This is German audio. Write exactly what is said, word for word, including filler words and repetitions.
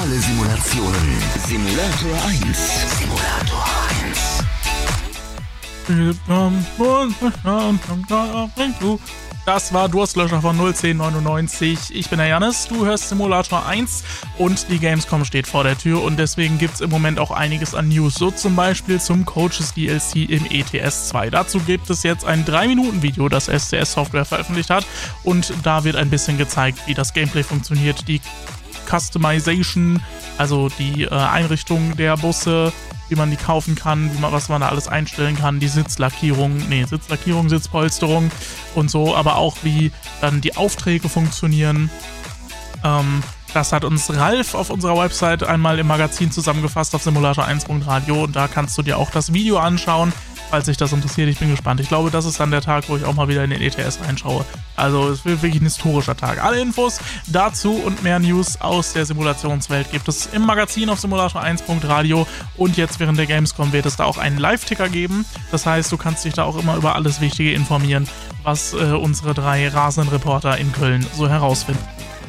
alle Simulationen. Simulator eins. Simulator eins. Das war Durstlöscher von null zehn neunundneunzig. Ich bin der Jannis, du hörst Simulator eins und die Gamescom steht vor der Tür und deswegen gibt es im Moment auch einiges an News, so zum Beispiel zum Coaches D L C im E T S zwei. Dazu gibt es jetzt ein drei Minuten Video, das S C S Software veröffentlicht hat und da wird ein bisschen gezeigt, wie das Gameplay funktioniert, die Customization, also die äh, Einrichtung der Busse, wie man die kaufen kann, wie man, was man da alles einstellen kann, die Sitzlackierung, nee, Sitzlackierung, Sitzpolsterung und so, aber auch wie dann die Aufträge funktionieren. Ähm, das hat uns Ralf auf unserer Website einmal im Magazin zusammengefasst auf simulator eins punkt radio und da kannst du dir auch das Video anschauen, falls dich das interessiert. Ich bin gespannt. Ich glaube, das ist dann der Tag, wo ich auch mal wieder in den E T S reinschaue. Also es wird wirklich ein historischer Tag. Alle Infos dazu und mehr News aus der Simulationswelt gibt es im Magazin auf simulator eins punkt radio und jetzt während der Gamescom wird es da auch einen Live-Ticker geben. Das heißt, du kannst dich da auch immer über alles Wichtige informieren, was äh, unsere drei rasenden Reporter in Köln so herausfinden.